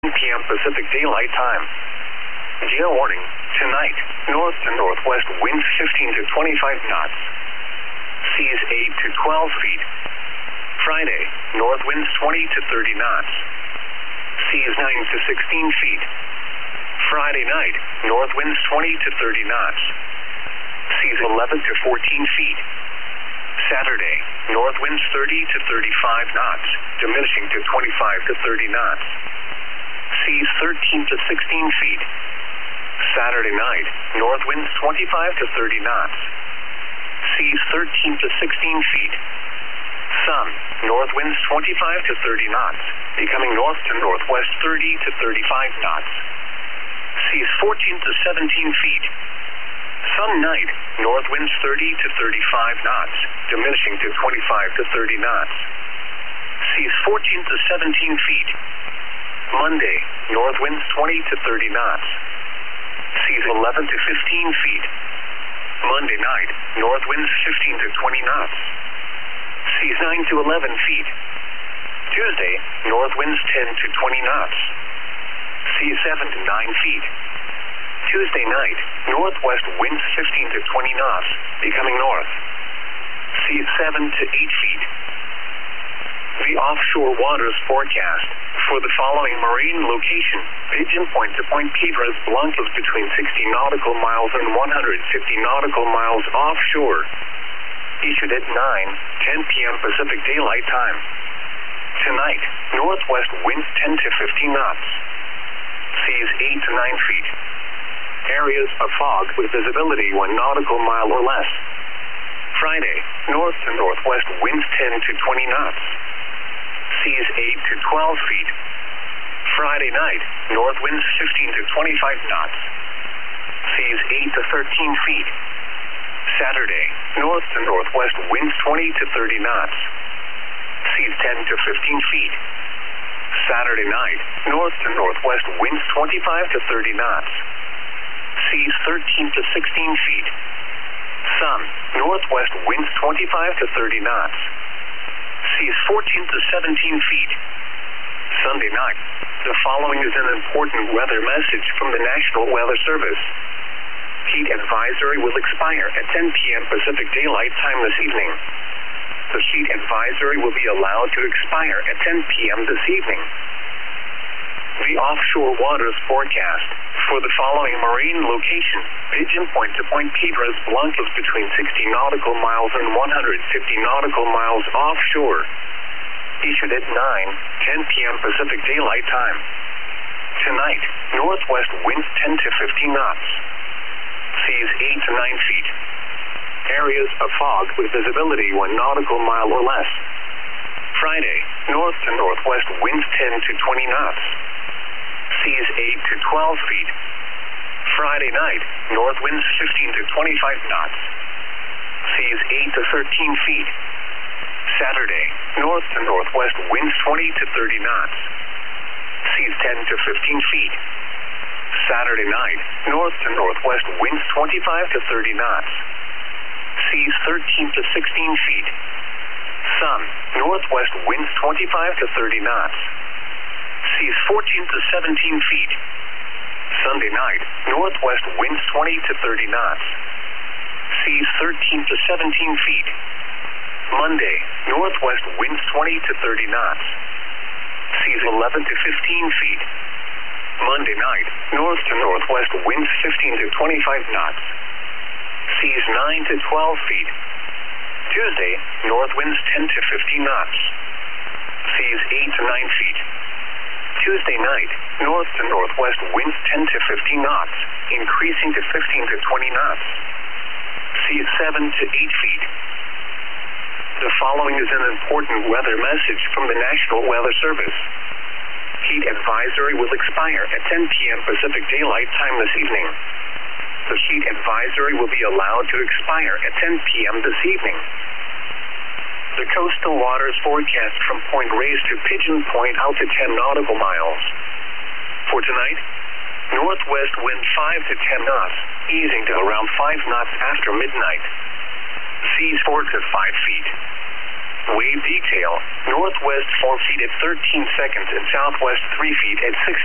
p.m. Pacific Daylight Time. Gale warning. Tonight, north to northwest winds 15 to 25 knots. Seas 8 to 12 feet. Friday, north winds 20 to 30 knots. Seas 9 to 16 feet. Friday night, north winds 20 to 30 knots. Seas 11 to 14 feet. Saturday, north winds 30 to 35 knots, diminishing to 25 to 30 knots. Seas 13 to 16 feet. Saturday night, north winds 25 to 30 knots. Seas 13 to 16 feet. Sun, north winds 25 to 30 knots, becoming north to northwest 30 to 35 knots. Seas 14 to 17 feet. Sun night, north winds 30 to 35 knots, diminishing to 25 to 30 knots. Seas 14 to 17 feet. Monday, north winds 20 to 30 knots. Seas 11 to 15 feet. Monday night, north winds 15 to 20 knots. Seas 9 to 11 feet. Tuesday, north winds 10 to 20 knots. Seas 7 to 9 feet. Tuesday night, northwest winds 15 to 20 knots, becoming north. Seas 7 to 8 feet. The offshore waters forecast for the following marine location: Pigeon Point to Point Piedras Blancas between 60 nautical miles and 150 nautical miles offshore. Issued at 9:10 p.m. Pacific Daylight Time. Tonight, northwest winds 10 to 15 knots. Seas 8 to 9 feet. Areas of fog with visibility 1 nautical mile or less. Friday, north to northwest winds 10 to 20 knots. Seas 8 to 12 feet. Friday night, north winds 15 to 25 knots. Seas 8 to 13 feet. Saturday, north to northwest winds 20 to 30 knots. Seas 10 to 15 feet. Saturday night, north to northwest winds 25 to 30 knots. Seas 13 to 16 feet. Sun, northwest winds 25 to 30 knots. Seas 14 to 17 feet. Sunday night. The following is an important weather message from the National Weather Service. Heat advisory will expire at 10 p.m. Pacific Daylight Time this evening. The heat advisory will be allowed to expire at 10 p.m. this evening. The offshore waters forecast for the following marine location: Pigeon Point to Point Piedras Blancas between 60 nautical miles and 150 nautical miles offshore. Issued at 9:10 p.m. Pacific Daylight Time. Tonight, northwest winds 10 to 15 knots. Seas 8 to 9 feet. Areas of fog with visibility 1 nautical mile or less. Friday, north to northwest winds 10 to 20 knots. Seas 8 to 12 feet. Friday night, north winds 15 to 25 knots. Seas 8 to 13 feet. Saturday, north to northwest winds 20 to 30 knots. Seas 10 to 15 feet. Saturday night, north to northwest winds 25 to 30 knots. Seas 13 to 16 feet. Sun, northwest winds 25 to 30 knots. Seas 14 to 17 feet. Sunday night, northwest winds 20 to 30 knots. Seas 13 to 17 feet. Monday, northwest winds 20 to 30 knots. Seas 11 to 15 feet. Monday night, north to northwest winds 15 to 25 knots. Seas 9 to 12 feet. Tuesday, north winds 10 to 15 knots. Seas 8 to 9 feet. Tuesday night, north to northwest winds 10 to 15 knots, increasing to 15 to 20 knots. Seas 7 to 8 feet. The following is an important weather message from the National Weather Service. Heat advisory will expire at 10 p.m. Pacific Daylight Time this evening. The heat advisory will be allowed to expire at 10 p.m. this evening. The coastal waters forecast from Point Reyes to Pigeon Point out to 10 nautical miles. For tonight, northwest wind 5 to 10 knots, easing to around 5 knots after midnight. Seas 4 to 5 feet. Wave detail, northwest 4 feet at 13 seconds and southwest 3 feet at 6